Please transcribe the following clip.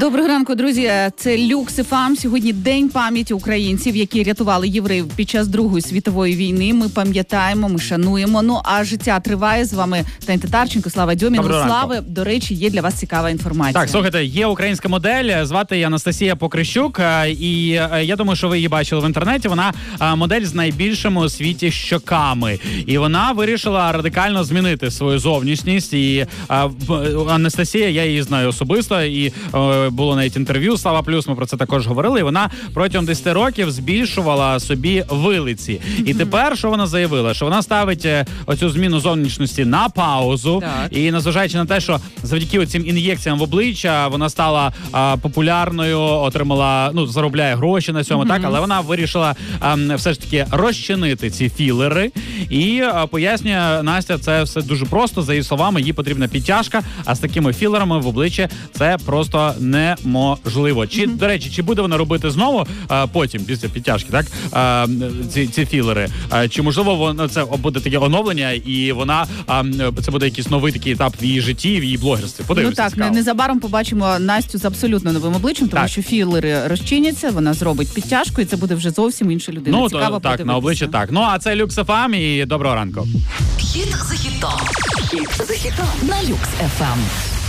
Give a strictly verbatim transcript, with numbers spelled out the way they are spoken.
Доброго ранку, друзі. Це Люкс еф ем. Сьогодні День пам'яті українців, які рятували євреїв під час Другої світової війни. Ми пам'ятаємо, ми шануємо. Ну, а життя триває. З вами Тань Татарченко, Слава Дьомін. У Слави, до речі, є для вас цікава інформація. Так, слухайте, є українська модель, звати її Анастасія Покрищук. І я думаю, що ви її бачили в інтернеті. Вона модель з найбільшими у світі щоками. І вона вирішила радикально змінити свою зовнішність. І Анастасія, я її знаю особисто, і було навіть інтерв'ю Слава Плюс, ми про це також говорили, і вона протягом десять років збільшувала собі вилиці. І тепер, що вона заявила? Що вона ставить оцю зміну зовнішності на паузу. Так. І незважаючи на те, що завдяки оцим ін'єкціям в обличчя вона стала а, популярною, отримала, ну, заробляє гроші на цьому, mm-hmm. так, але вона вирішила а, все ж таки розчинити ці філери. І а, пояснює Настя, це все дуже просто, за її словами, їй потрібна підтяжка, а з такими філерами в обличчі це просто неможливо. Чи, до речі, чи буде вона робити знову а, потім, після підтяжки, так, а, ці, ці філери? А, чи, можливо, воно, це буде таке оновлення, і вона, а, це буде якийсь новий такий етап в її житті, в її блогерстві? Подивимося. Ну так, незабаром побачимо Настю з абсолютно новим обличчям, тому так. що філери розчиняться, вона зробить підтяжку, і це буде вже зовсім інша людина. Ну, цікаво то, так, на обличчі так. Ну, а це Люкс еф ем, і доброго ранку. Хіт за хітом. Хіт за хітом на Люкс еф ем.